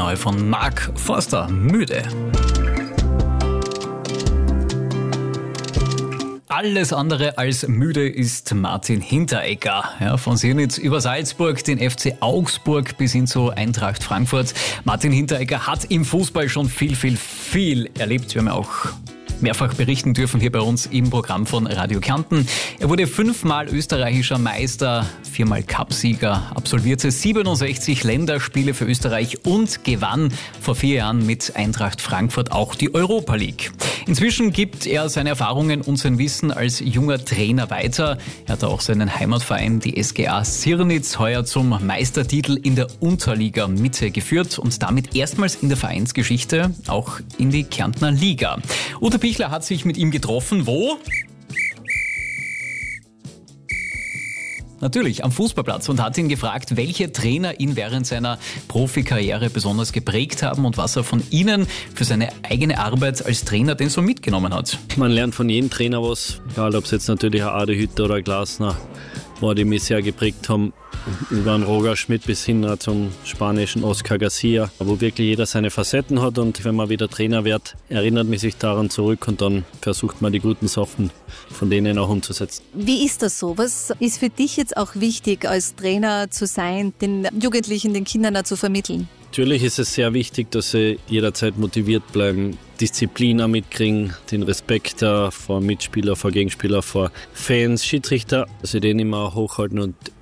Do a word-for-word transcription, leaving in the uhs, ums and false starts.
neue von Mark Forster, Müde. Alles andere als müde ist Martin Hinteregger. Ja, von Sirnitz über Salzburg, den F C Augsburg bis hin zu Eintracht Frankfurt. Martin Hinteregger hat im Fußball schon viel, viel, viel erlebt. Wir haben ja auch mehrfach berichten dürfen hier bei uns im Programm von Radio Kärnten. Er wurde fünfmal österreichischer Meister, viermal Cupsieger, absolvierte siebenundsechzig Länderspiele für Österreich und gewann vor vier Jahren mit Eintracht Frankfurt auch die Europa League. Inzwischen gibt er seine Erfahrungen und sein Wissen als junger Trainer weiter. Er hat auch seinen Heimatverein, die S G A Sirnitz, heuer zum Meistertitel in der Unterliga Mitte geführt und damit erstmals in der Vereinsgeschichte auch in die Kärntner Liga. Ute Pichler hat sich mit ihm getroffen. Wo? Natürlich, am Fußballplatz und hat ihn gefragt, welche Trainer ihn während seiner Profikarriere besonders geprägt haben und was er von ihnen für seine eigene Arbeit als Trainer denn so mitgenommen hat. Man lernt von jedem Trainer was, egal ob es jetzt natürlich ein Adi Hütter oder ein Glasner war, die mich sehr geprägt haben. Über einen Roger Schmidt bis hin zum spanischen Oscar Garcia, wo wirklich jeder seine Facetten hat, und wenn man wieder Trainer wird, erinnert man sich daran zurück und dann versucht man die guten Sachen von denen auch umzusetzen. Wie ist das so? Was ist für dich jetzt auch wichtig, als Trainer zu sein, den Jugendlichen, den Kindern auch zu vermitteln? Natürlich ist es sehr wichtig, dass sie jederzeit motiviert bleiben, Disziplin auch mitkriegen, den Respekt vor Mitspieler, vor Gegenspieler, vor Fans, Schiedsrichter, dass sie den immer hochhalten und